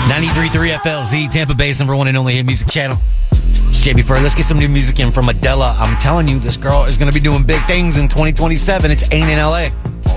93.3 FLZ, Tampa Bay's number one and only hit music channel. It's JB Fur. Let's get some new music in from Adele. I'm telling you, this girl is going to be doing big things in 2027. It's Ain't in LA.